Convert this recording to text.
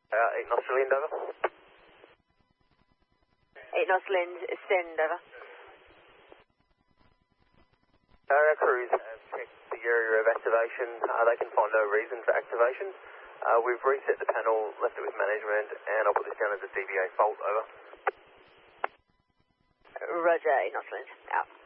8 knots to wind, over. 8 knots wind, send, over. Our crews have checked the area of activation. They can find no reason for activation. We've reset the panel, left it with management, and I'll put this down as a DVA fault, over. Roger, 8 knots wind, out.